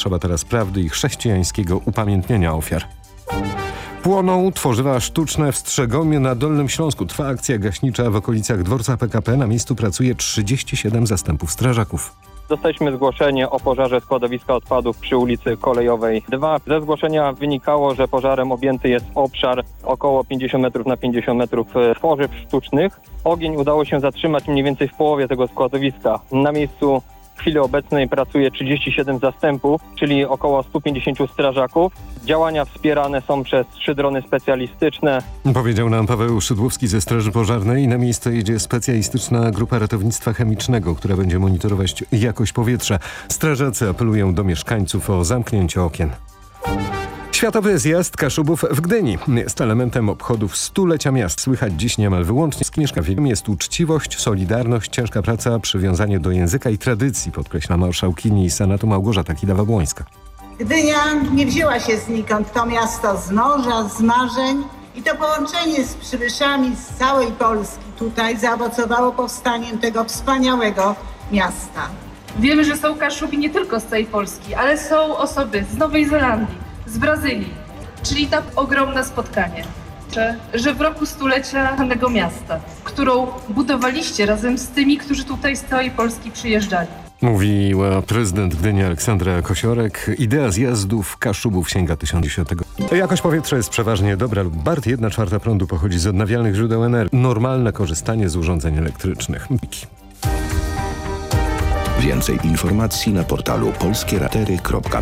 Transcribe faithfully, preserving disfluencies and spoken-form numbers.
Potrzeba teraz prawdy i chrześcijańskiego upamiętnienia ofiar. Płoną tworzywa sztuczne w Strzegomiu na Dolnym Śląsku. Trwa akcja gaśnicza w okolicach dworca P K P. Na miejscu pracuje trzydzieści siedem zastępów strażaków. Dostaliśmy zgłoszenie o pożarze składowiska odpadów przy ulicy Kolejowej dwa. Ze zgłoszenia wynikało, że pożarem objęty jest obszar około pięćdziesiąt metrów na pięćdziesiąt metrów tworzyw sztucznych. Ogień udało się zatrzymać mniej więcej w połowie tego składowiska. Na miejscu w chwili obecnej pracuje trzydzieści siedem zastępów, czyli około stu pięćdziesięciu strażaków. Działania wspierane są przez trzy drony specjalistyczne. Powiedział nam Paweł Szydłowski ze Straży Pożarnej. Na miejsce jedzie specjalistyczna grupa ratownictwa chemicznego, która będzie monitorować jakość powietrza. Strażacy apelują do mieszkańców o zamknięcie okien. Światowy zjazd Kaszubów w Gdyni jest elementem obchodów stulecia miast. Słychać dziś niemal wyłącznie z mieszka. Jest uczciwość, solidarność, ciężka praca, przywiązanie do języka i tradycji, podkreśla marszałkini Senatu Małgorzata Kidawa-Błońska. Gdynia nie wzięła się znikąd, to miasto z morza, z marzeń i to połączenie z przybyszami z całej Polski tutaj zaowocowało powstaniem tego wspaniałego miasta. Wiemy, że są Kaszubi nie tylko z całej Polski, ale są osoby z Nowej Zelandii, z Brazylii, czyli tak ogromne spotkanie, że, że w roku stulecia danego miasta, którą budowaliście razem z tymi, którzy tutaj z całej Polski przyjeżdżali. Mówiła prezydent Gdyni Aleksandra Kosiorek. Idea zjazdów Kaszubów sięga tysiąc dziesiątego. Jakość powietrza jest przeważnie dobra lub bardzo. Jedna czwarta prądu pochodzi z odnawialnych źródeł energii. Normalne korzystanie z urządzeń elektrycznych. Więcej informacji na portalu polskieratery kropka